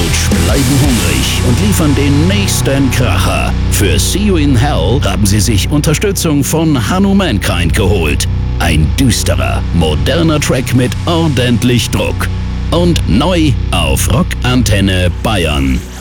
Rage bleiben hungrig und liefern den nächsten Kracher. Für See You in Hell haben sie sich Unterstützung von Hanno Mankind geholt. Ein düsterer, moderner Track mit ordentlich Druck. Und neu auf Rockantenne Bayern.